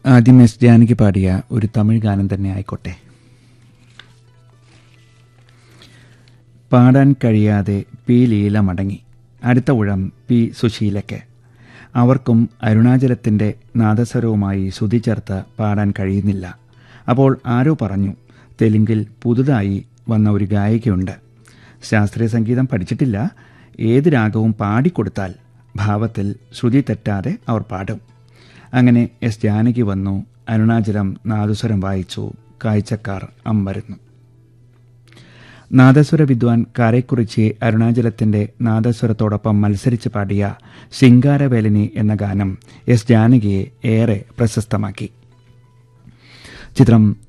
ആദ്യം എസ് ജാനകി പാടിയ ഒരു തമിഴ് ഗാനം തന്നെ ആയിക്കോട്ടെ. പാടാൻ കഴിയാതെ പി ലീല മടങ്ങി. അടുത്ത ഊഴം പി സുശീലയ്ക്ക്. അവർക്കും അരുണാചലത്തിൻ്റെ നാദസ്വരവുമായി ശ്രുതി ചേർത്ത് പാടാൻ കഴിയുന്നില്ല. അപ്പോൾ ആരോ പറഞ്ഞു, തെലുങ്കിൽ പുതുതായി വന്ന ഒരു ഗായികയുണ്ട്, ശാസ്ത്രീയ സംഗീതം പഠിച്ചിട്ടില്ല, ഏത് രാഗവും പാടിക്കൊടുത്താൽ ഭാവത്തിൽ ശ്രുതി തെറ്റാതെ അവർ പാടും. അങ്ങനെ എസ് ജാനകി വന്നു, അരുണാചലം നാദസ്വരം വായിച്ചു, കാഴ്ചക്കാർ അമ്പരന്നു. നാദസ്വര വിദ്വാൻ കാരേക്കുറിച്ചി അരുണാചലത്തിൻ്റെ നാദസ്വരത്തോടൊപ്പം മത്സരിച്ച് പാടിയ ശിങ്കാരവേലിനി എന്ന ഗാനം എസ് ജാനകിയെ ഏറെ പ്രശസ്തമാക്കി. ചിത്രം